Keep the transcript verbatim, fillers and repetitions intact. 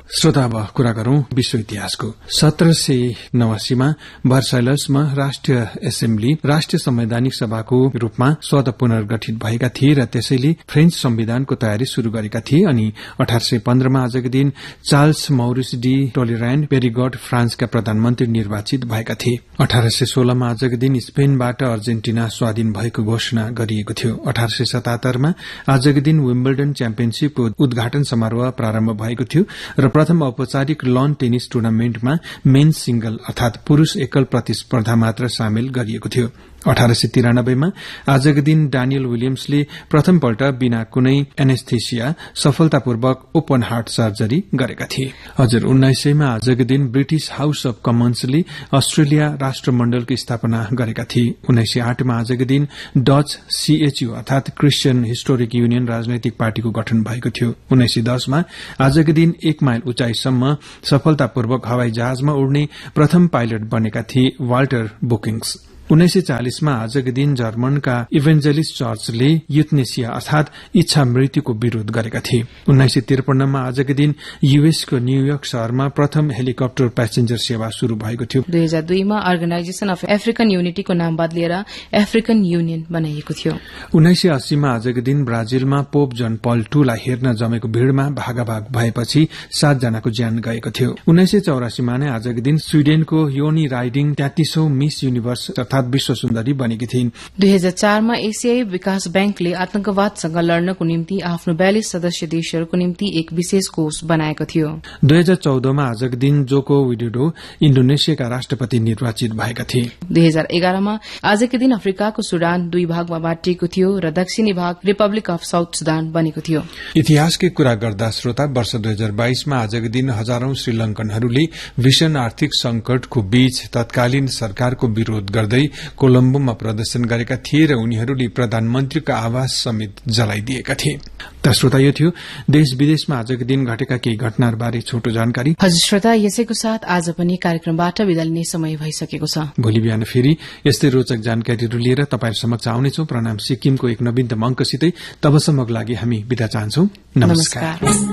श्रोता, अब कुरा गरौं विश्व इतिहासको। सत्र सय नवासीमा भर्साइलसमा राष्ट्रिय एसेम्बली राष्ट्रिय संवैधानिक सभाको रूपमा स्वत पुनर्गठित भएका थिए र त्यसैले फ्रेन्च संविधानको तयारी शुरू गरेका थिए। अनि अठार सय पन्ध्रमा आजको दिन चार्ल्स मौरिस डी टोलेरान्ड पेरिगट फ्रान्सका प्रधानमन्त्री निर्वाचित भएका थिए। अठार सय सोह्रमा आजको दिन स्पेनबाट अर्जेन्टिना स्वाधीन भएको घोषणा गरिएको थियो। अठार सय सतहत्तरमा आजको दिन विम्बल्डन च्याम्पियनशीपको उद्घाटन समारोह प्रारम्भ भएको थियो र प्रथम औपचारिक लन टेनिस टुर्नामेन्टमा मेन्स सिंगल अर्थात पुरूष एकल प्रतिस्पर्धा मात्र सामेल गरिएको थियो। अठार सय तिरानब्बेमा आजको दिन डानियल विलियम्सले प्रथमपल्ट बिना कुनै एनेस्थेसिया सफलतापूर्वक ओपन हार्ट सर्जरी गरेका थिए। हजुर, उन्नाइस सयमा आजको दिन ब्रिटिश हाउस अफ कमन्सले अस्ट्रेलिया राष्ट्रमण्डलको स्थापना गरेका थिए। उन्नाइस सय आठमा आजको दिन डच सीएचयू अर्थात क्रिस्चियन हिस्टोरिक युनियन राजनैतिक पार्टीको गठन भएको थियो। उन्नाइस सय दसमा आजको दिन एक माइल उचाइसम्म सफलतापूर्वक हवाई जहाजमा उड्ने प्रथम पाइलट बनेका थिए वाल्टर बुकिङ्स। उन्नाइस सय चालिसमा आजको दिन जर्मनका इभेन्जेलिस्ट चर्चले युथनेसिया अर्थात इच्छा मृत्युको विरोध गरेका थिए। उन्नाइस सय त्रिपन्नमा आजको दिन यूएसको न्यूयोर्क शहरमा प्रथम हेलिकप्टर प्यासेन्जर सेवा शुरू भएको थियो। दुई हजार दुईमा अर्गनाइजेशन अफ अफ्रिकन युनिटीको नाम बदलिएर अफ्रिकन युनियन बनाइएको थियो। उन्नाइस सय अस्सीमा आजको दिन ब्राजिलमा पोप जन पल टूलाई हेर्न जमेको भीड़मा भागाभाग भएपछि सातजनाको ज्यान गएको थियो। उन्नाइस सय चौरासीमा नै आजको दिन स्वीडेनको योनी राइडिङ तेत्तीसौं मिस युनिभर्स अर्थात विश्व सुन्दरी बनेकी थिइन्। दुई हजार चारमा एसियाई विकास बैंकले आतंकवादसँग लड्नको निम्ति आफ्नो बयालिस सदस्य देशहरूको निम्ति एक विशेष कोष बनाएको थियो। दुई हजार चौधमा आजको दिन जोको विडोडो इन्डोनेसियाका राष्ट्रपति निर्वाचित भएका थिए। दुई हजार एघारमा आजको दिन अफ्रिकाको सुडान दुई भागमा बाँटिएको थियो र दक्षिणी भाग रिपब्लिक अफ साउथ सुडान बनेको थियो। इतिहासकै कुरा गर्दा श्रोता, वर्ष दुई हजार बाइसमा आजको दिन हजारौं श्रीलंकनहरूले भीषण आर्थिक संकटको बीच तत्कालीन सरकारको विरोध गर्दै कोलम्बोमा प्रदर्शन गरेका थिए र उनीहरूले प्रधानमन्त्रीको आवास समेत जलाइदिएका थिए। त श्रोता, यो थियो देश विदेशमा आजको दिन घटेका केही घटनाहरूबारे छोटो जानकारी। हजुर श्रोता, यसैको साथ आज पनि कार्यक्रमबाट विदा लिने समय भइसकेको छ। भोलि बिहान फेरि यस्तै रोचक जानकारीहरू लिएर तपाईहरु समक्ष आउनेछौं। प्रणाम, सिक्किमको एक नवीनतम अंकसितै। तबसम्मको लागि हामी बिदा चाहन्छौं। नमस्कार।